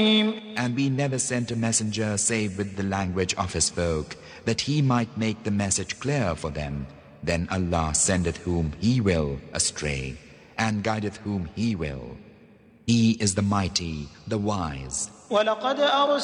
And we never sent a messenger save with the language of his folk, that he might make the message clear for them. Then Allah sendeth whom He will astray, and guideth whom He will. He is the mighty, the wise.